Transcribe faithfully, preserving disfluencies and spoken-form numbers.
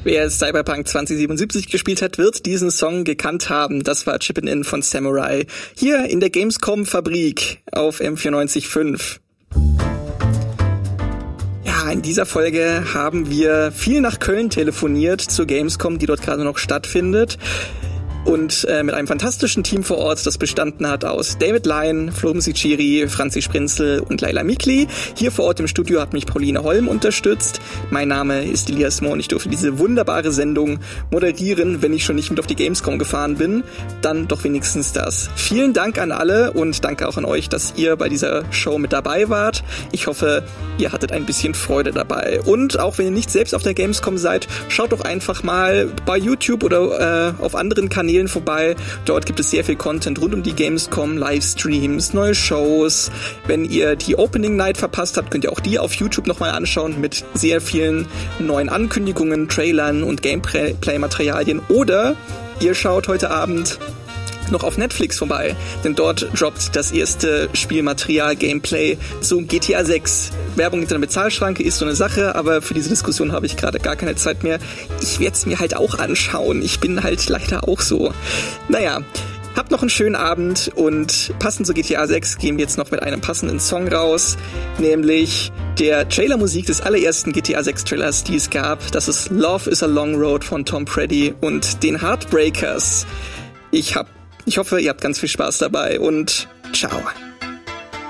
Wer Cyberpunk zwanzig siebenundsiebzig gespielt hat, wird diesen Song gekannt haben. Das war Chippin' In von Samurai. Hier in der Gamescom-Fabrik auf M vierundneunzig Komma fünf. Ja, in dieser Folge haben wir viel nach Köln telefoniert zur Gamescom, die dort gerade noch stattfindet. Und äh, mit einem fantastischen Team vor Ort, das bestanden hat aus David Lyon, Florim Siciri, Franzi Sprinzel und Laila Mikli. Hier vor Ort im Studio hat mich Pauline Holm unterstützt. Mein Name ist Elias Mohr und ich durfte diese wunderbare Sendung moderieren. Wenn ich schon nicht mit auf die Gamescom gefahren bin, dann doch wenigstens das. Vielen Dank an alle und danke auch an euch, dass ihr bei dieser Show mit dabei wart. Ich hoffe, ihr hattet ein bisschen Freude dabei. Und auch wenn ihr nicht selbst auf der Gamescom seid, schaut doch einfach mal bei YouTube oder äh, auf anderen Kanälen vorbei. Dort gibt es sehr viel Content rund um die Gamescom, Livestreams, neue Shows. Wenn ihr die Opening Night verpasst habt, könnt ihr auch die auf YouTube nochmal anschauen mit sehr vielen neuen Ankündigungen, Trailern und Gameplay-Materialien. Oder ihr schaut heute Abend noch auf Netflix vorbei, denn dort droppt das erste Spielmaterial Gameplay zu G T A sechs. Werbung hinter einer Bezahlschranke ist so eine Sache, aber für diese Diskussion habe ich gerade gar keine Zeit mehr. Ich werde es mir halt auch anschauen. Ich bin halt leider auch so. Naja, habt noch einen schönen Abend und passend zu G T A sechs gehen wir jetzt noch mit einem passenden Song raus, nämlich der Trailermusik des allerersten G T A sechs Trailers, die es gab. Das ist Love is a Long Road von Tom Petty und den Heartbreakers. Ich hab Ich hoffe, ihr habt ganz viel Spaß dabei und ciao.